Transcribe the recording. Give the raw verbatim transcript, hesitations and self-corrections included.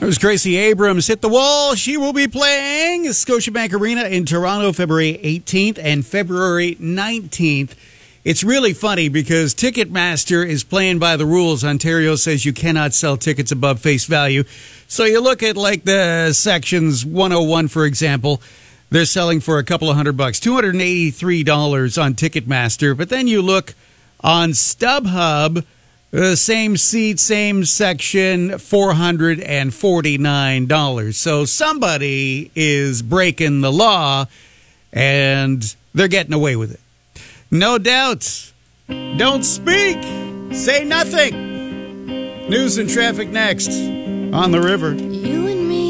There's Gracie Abrams hit the wall. She will be playing Scotiabank Arena in Toronto February eighteenth and February nineteenth. It's really funny because Ticketmaster is playing by the rules. Ontario says you cannot sell tickets above face value. So you look at like the sections one oh one, for example. They're selling for a couple of hundred bucks, two hundred eighty-three dollars on Ticketmaster. But then you look on StubHub, the same seat, same section, four hundred forty-nine dollars. So somebody is breaking the law, and they're getting away with it. No doubt. Don't speak. Say nothing. News and traffic next on The River.